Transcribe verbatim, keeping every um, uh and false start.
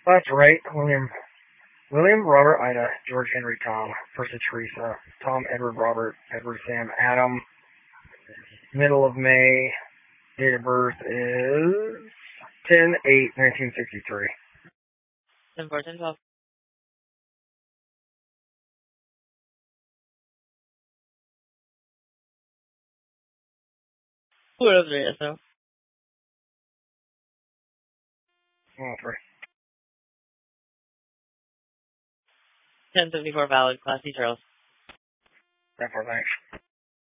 That's right. William William Robert Ida George Henry Tom Percy Teresa Tom Edward Robert Edward Sam Adam. Middle of May. Date of birth is ten eight nineteen sixty-three. ten four, ten twelve. Who are three S O? Oh, three. ten seventy-four valid, Class C Charles. ten four, thanks.